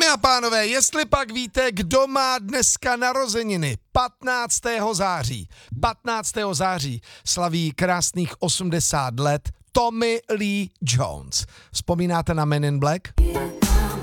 Dámy a pánové, jestli pak víte, kdo má dneska narozeniny, 15. září. 15. září slaví krásných 80 let Tommy Lee Jones. Vzpomínáte na Men in Black?